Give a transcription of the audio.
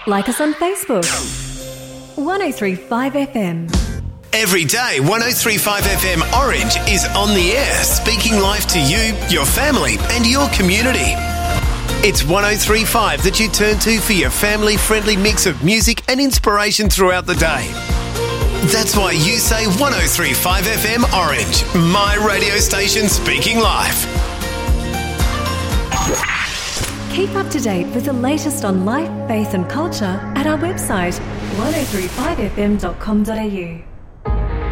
Like us on Facebook. 1035 FM. Every day, 1035 FM Orange is on the air, speaking life to you, your family, and your community. It's 1035 that you turn to for your family-friendly mix of music and inspiration throughout the day. That's why you say 1035 FM Orange, my radio station speaking life. Keep up to date with the latest on life, faith and culture at our website 1035fm.com.au.